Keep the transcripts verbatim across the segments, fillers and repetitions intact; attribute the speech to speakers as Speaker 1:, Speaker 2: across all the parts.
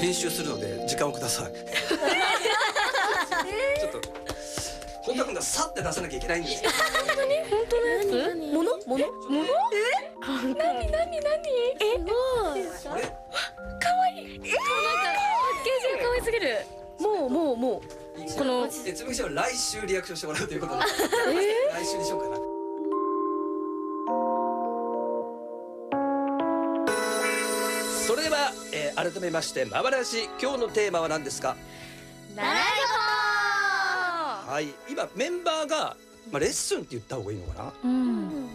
Speaker 1: 編集するので時間をください。ちょっと本田君がさって出さなきゃいけないんですよ。
Speaker 2: 本当に本当のやつ？ものものもの？え？なになになに？え？すごい。
Speaker 1: あれ
Speaker 2: 可愛い。え？なんかパッケージが可愛すぎる。もうもうもう。この
Speaker 1: えつむぎちゃんは来週リアクションしてもらうということで、
Speaker 2: え
Speaker 1: 来週にしようかな。それでは、えー、改めましてまばらし今日のテーマは何ですか？
Speaker 3: 習い
Speaker 1: はい、今メンバーが、まあ、レッスンって言った方がいいのかな、
Speaker 2: うん、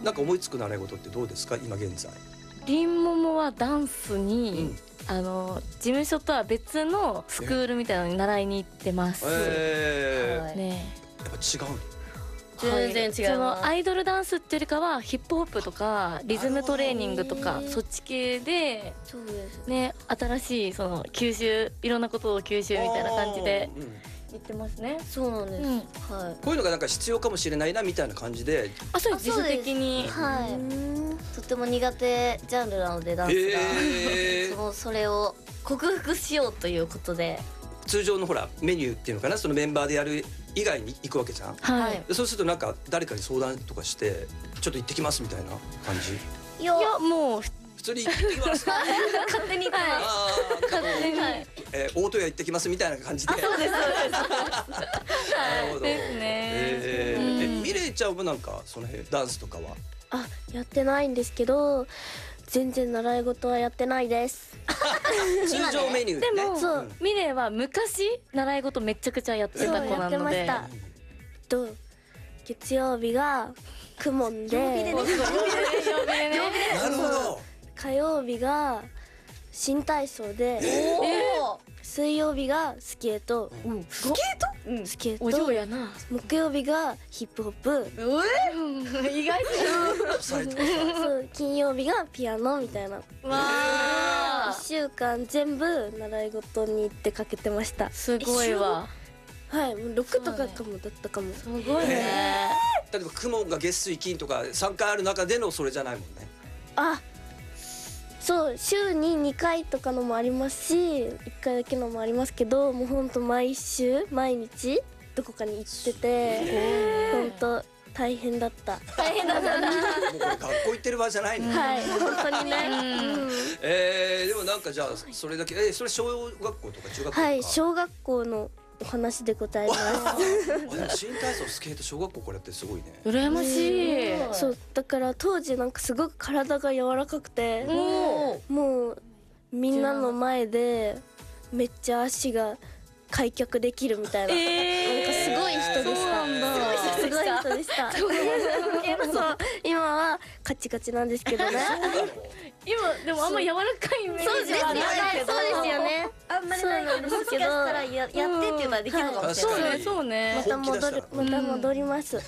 Speaker 1: なんか思いつく習い事ってどうですか今現在？
Speaker 2: りんももはダンスに、
Speaker 1: うん、
Speaker 2: あの事務所とは別のスクールみたいなのに習いに行ってます。
Speaker 1: えー
Speaker 3: はい
Speaker 2: ね、
Speaker 1: やっぱ違うの？
Speaker 3: 全然違います。
Speaker 2: そのアイドルダンスっていうよりかはヒップホップとかリズムトレーニングとかそっち系で
Speaker 3: そうです
Speaker 2: ね、新しいその吸収、いろんなことを吸収みたいな感じで
Speaker 1: うん
Speaker 2: 言ってますね。
Speaker 3: そうなんです、
Speaker 2: うん
Speaker 3: はい。
Speaker 1: こういうのがなんか必要かもしれないなみたいな感じで。
Speaker 2: あ、そうです。
Speaker 3: あそうです
Speaker 2: 自主的に。
Speaker 3: はい、とても苦手ジャンルなのでダンスが、
Speaker 1: へー
Speaker 3: そのそれを克服しようということで。
Speaker 1: 通常のほらメニューっていうのかな、そのメンバーでやる以外に行くわけじゃん。
Speaker 2: はい。
Speaker 1: でそうするとなんか誰かに相談とかしてちょっと行ってきますみたいな感じ。
Speaker 3: いや
Speaker 2: いやもう
Speaker 1: 普通に行ってきます。
Speaker 3: 勝手に、はい、
Speaker 1: あー
Speaker 2: 勝手に。
Speaker 3: はい
Speaker 1: えー、大戸屋行ってきますみたいな感じで。
Speaker 2: そうですそうです。
Speaker 1: なるほど。
Speaker 2: ですね。
Speaker 1: えー
Speaker 2: うん
Speaker 1: えミレイちゃんもなんかその辺ダンスとかは？
Speaker 4: あ、やってないんですけど、全然習い事はやってないです。
Speaker 1: 通常メニューね。
Speaker 2: でも
Speaker 4: そう
Speaker 1: うん
Speaker 2: ミレイは昔習い事めちゃくちゃやってた子
Speaker 4: そうや
Speaker 2: なので。
Speaker 4: ってました。と月曜日がクモンで、
Speaker 2: 曜日でね。
Speaker 1: なるほど。
Speaker 4: 火曜日が新体操で、
Speaker 3: お
Speaker 4: 水曜日がスケート、
Speaker 3: スケート、うん、
Speaker 4: スケー
Speaker 2: お嬢
Speaker 4: ト、
Speaker 2: やな。
Speaker 4: 木曜日がヒップホップ、
Speaker 2: 意外と。
Speaker 1: されてま
Speaker 4: そう金曜日がピアノみたいな。
Speaker 2: わあ。
Speaker 4: 一週間全部習い事に行ってかけてました。
Speaker 2: すごいわ。
Speaker 4: はい、もう六とかかもだったかも。
Speaker 2: すごいね。
Speaker 1: 例えば雲が月水金とかさんかいある中でのそれじゃないもんね。
Speaker 4: あ、そう週ににかいとかのもありますし、いっかいだけのもありますけど、もうほんと毎週毎日どこかに行ってて、ほんと大変だった。
Speaker 3: 大変だったな。
Speaker 1: もうこれ学校行ってる場合じゃないの。
Speaker 4: はい、本当にね。うん
Speaker 1: えー、でもなんかじゃあそれだけ、えー、それ小学校とか中学校とか。
Speaker 4: はい、小学校のお話でございます。
Speaker 1: あでも新体操スケート小学校これってすごいね。
Speaker 2: 羨ましい。
Speaker 4: そうだから当時なんかすごく体が柔らかくて、
Speaker 2: お
Speaker 4: もうみんなの前でめっちゃ足が開脚できるみたいな、なんかすごい人でした。
Speaker 2: そうなんだ
Speaker 4: すごい人でした。そう今はカチカチなんですけどね。
Speaker 2: 今でもあんま柔らかいイメージはないけど。
Speaker 4: そうですよね。
Speaker 3: あんまりないけど、もしかしたらややってって言ったらできるかもしれ
Speaker 2: そう
Speaker 3: ない。
Speaker 2: ねそうね
Speaker 4: ま。た戻るまた戻ります。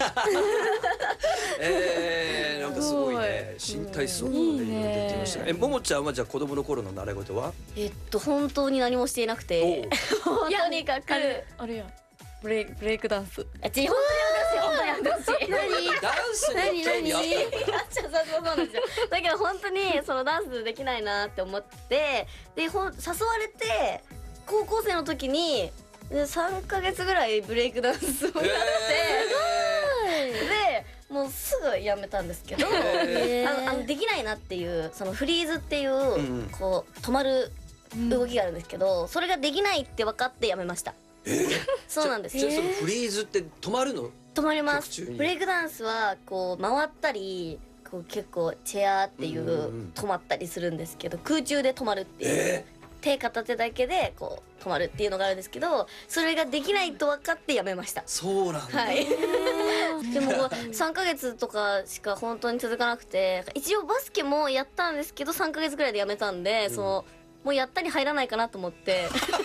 Speaker 1: えー、なんかすごいね。新体操で
Speaker 2: いい
Speaker 1: 言
Speaker 2: ね
Speaker 1: ってましたね。え、ももちゃんはじゃあ子供の頃の習い事は？
Speaker 3: えっと本当に何もしていなくて、
Speaker 2: いや
Speaker 3: とにかく
Speaker 2: あれあれやブレイブレイクダンス。
Speaker 3: あち本当にやってほしい、本当にやってほしい。
Speaker 1: ダンスに興味あったのか
Speaker 3: いやそうそうなんですよ。だけど本当にそのダンスできないなって思ってでほん誘われて高校生の時にでさんかげつぐらいブレイクダンスをやって、
Speaker 1: え
Speaker 3: でもうすぐやめたんですけど、
Speaker 1: へ
Speaker 3: あのあのできないなっていうそのフリーズっていう、
Speaker 1: うん
Speaker 3: こう止まる動きがあるんですけど、それができないって分かってやめました。
Speaker 1: ー、えー、
Speaker 3: そうなんです。
Speaker 1: じゃあそのフリーズって止まるの？
Speaker 3: 止まります
Speaker 1: 曲中に。
Speaker 3: ブレイクダンスはこう回ったりこう結構チェアっていう
Speaker 1: うんうんうん
Speaker 3: 止まったりするんですけど、空中で止まるっていう、
Speaker 1: え
Speaker 3: 手片手だけでこう止まるっていうのがあるんですけど、それができないと分かってやめました。
Speaker 1: そうなんだ。
Speaker 3: はいでもこうさんかげつとかしか本当に続かなくて、一応バスケもやったんですけどさんかげつぐらいでやめたんで、
Speaker 1: うん
Speaker 3: そのもうやったに入らないかなと思って本当に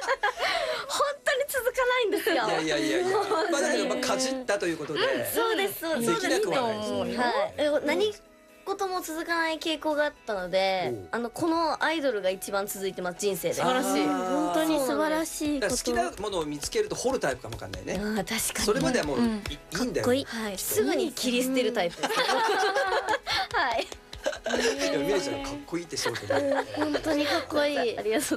Speaker 3: 続かないんですよ。
Speaker 1: いやいやいやいや。まあだけどまあかじったということで。
Speaker 3: そうですそうです。
Speaker 1: できなくはないですよね。
Speaker 3: はい、え何事も続かない傾向があったので、
Speaker 1: おう
Speaker 3: あのこのアイドルが一番続いてます、人生で。
Speaker 1: 素晴らしい
Speaker 4: うん本当に素晴らしい
Speaker 1: だ
Speaker 4: こと。
Speaker 1: から好きなものを見つけると掘るタイプかもわかんないね。
Speaker 3: あー確かに。
Speaker 1: それまではもうい
Speaker 2: うん
Speaker 1: いいいんだよ。
Speaker 4: かっこいい
Speaker 3: はい、すぐに切り捨てるタイプです。はい。
Speaker 1: いやみれちゃんかっこいいって仕事で。
Speaker 4: 本当にかっこいい。
Speaker 3: ありがとう